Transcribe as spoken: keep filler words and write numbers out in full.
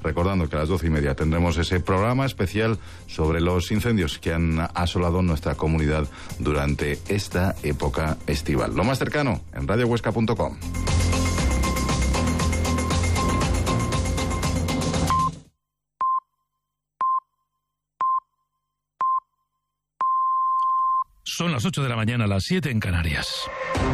recordando que a las doce y media tendremos ese programa especial sobre los incendios que han asolado nuestra comunidad durante esta época estival. Lo más cercano en radio huesca punto com. Son las ocho de la mañana, las siete en Canarias.